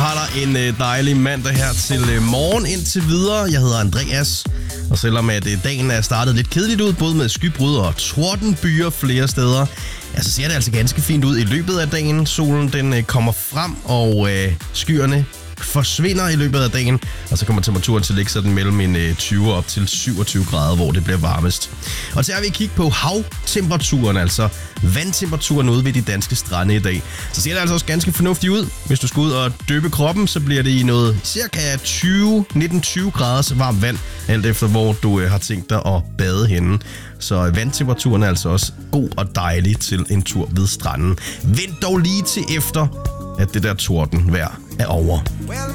har dig en dejlig mandag her til morgen indtil videre. Jeg hedder Andreas, og selvom at dagen er startet lidt kedeligt ud, både med skybrud og tordenbyer flere steder, så ser det altså ganske fint ud i løbet af dagen. Solen den kommer frem, og skyerne forsvinder i løbet af dagen, og så kommer temperaturen til at ligge sådan mellem en 20 op til 27 grader, hvor det bliver varmest. Og så har vi kigge på havtemperaturen, altså vandtemperaturen ude ved de danske strande i dag. Så ser det altså også ganske fornuftigt ud. Hvis du skal ud og dyppe kroppen, så bliver det i noget cirka 19-20 graders varmt vand, alt efter hvor du har tænkt dig at bade henne. Så vandtemperaturen er altså også god og dejlig til en tur ved stranden. Vent dog lige til efter, at det der tordenvejr er over.